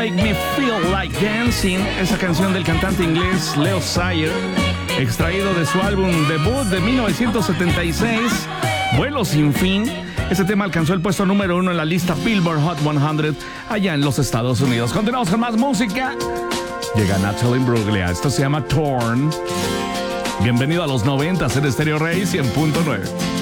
Make Me Feel Like Dancing, esa canción del cantante inglés Leo Sayer, extraído de su álbum debut de 1976, Vuelo Sin Fin. Ese tema alcanzó el puesto número 1 en la lista Billboard Hot 100 allá en los Estados Unidos. Continuamos con más música. Llega Natalie Imbruglia, esto se llama Torn. Bienvenido a los 90 en Stereo Rey 100.9.